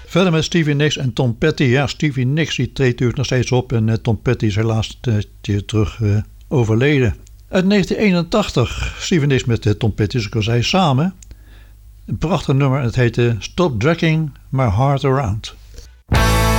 Verder met Stevie Nicks en Tom Petty. Ja, Stevie Nicks die treedt natuurlijk nog steeds op en Tom Petty is helaas een tijdje terug overleden. Uit 1981, Stevie Nicks met Tom Petty, zoals ik al zei, samen. Een prachtig nummer, het heette Stop Dragging My Heart Around.